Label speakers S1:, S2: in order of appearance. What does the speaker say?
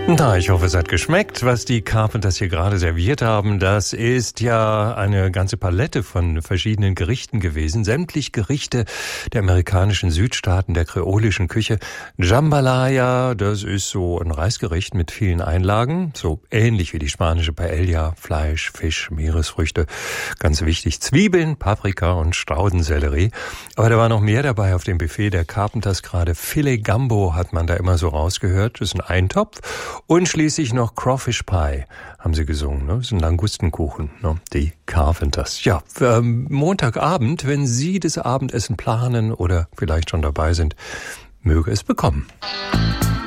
S1: Na, ich hoffe, es hat geschmeckt, was die Carpenters hier gerade serviert haben. Das ist ja eine ganze Palette von verschiedenen Gerichten gewesen. Sämtlich Gerichte der amerikanischen Südstaaten, der kreolischen Küche. Jambalaya, das ist so ein Reisgericht mit vielen Einlagen. So ähnlich wie die spanische Paella. Fleisch, Fisch, Meeresfrüchte. Ganz wichtig, Zwiebeln, Paprika und Staudensellerie. Aber da war noch mehr dabei auf dem Buffet der Carpenters. Gerade Filet Gumbo hat man da immer so rausgehört. Das ist ein Eintopf. Und schließlich noch Crawfish Pie, haben sie gesungen. Ne? Das ist ein Langustenkuchen, ne? Die Carpenters. Ja, Montagabend, wenn Sie das Abendessen planen oder vielleicht schon dabei sind, möge es bekommen.